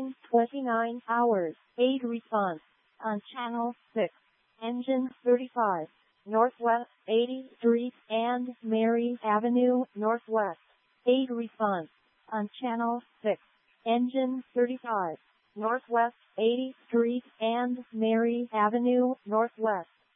Engine 29 hours. Aid response. On channel 6. Engine 35. Northwest 80th Street and Mary Avenue Northwest. Aid response. On channel 6. Engine 35. Northwest 80th Street and Mary Avenue Northwest.